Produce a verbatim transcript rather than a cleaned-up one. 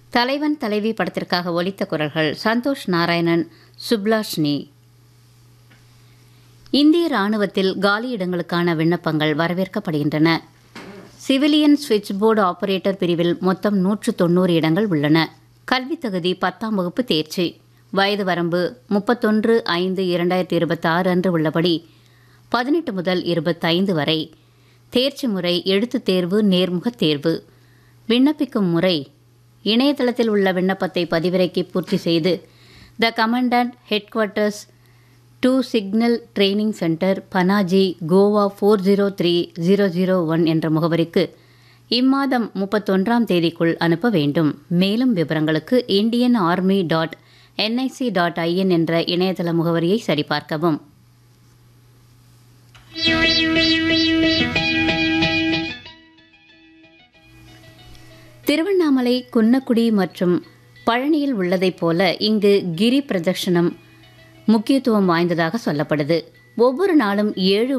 தலைவன் தலைவி படத்திற்காக ஒலித்த குரல்கள் சந்தோஷ் நாராயணன், சுப்லாஷ்னி. இந்திய ராணுவத்தில் காலியிடங்களுக்கான விண்ணப்பங்கள் வரவேற்கப்படுகின்றன. சிவிலியன் சுவிட்ச் போர்டு ஆபரேட்டர் பிரிவில் மொத்தம் நூற்று தொன்னூறு இடங்கள் உள்ளன. கல்வி தகுதி பத்தாம் வகுப்பு தேர்ச்சி. வயது வரம்பு முப்பத்தொன்று ஐந்து இரண்டாயிரத்தி இருபத்தி ஆறு அன்று உள்ளபடி பதினெட்டு முதல் இருபத்தைந்து வரை. தேர்ச்சி முறை எழுத்துத் தேர்வு, நேர்முகத் தேர்வு. விண்ணப்பிக்கும் முறை இணையதளத்தில் உள்ள விண்ணப்பத்தை பதிவிறக்கி பூர்த்தி செய்து த commandant head quarters two signal training centre, Panaji, Goa four zero three zero zero one என்ற முகவரிக்கு இம்மாதம் முப்பத்தொன்றாம் தேதிக்குள் அனுப்ப வேண்டும். மேலும் விவரங்களுக்கு Indian army dot NIC dot IN என்ற இணையதள முகவரியை சரிபார்க்கவும். திருவண்ணாமலை, குன்னக்குடி மற்றும் பழனியில் உள்ளதைப் போல இங்கு கிரி பிரதட்சணம் முக்கியத்துவம் வாய்ந்ததாக சொல்லப்படுது. ஒவ்வொரு நாளும் ஏழு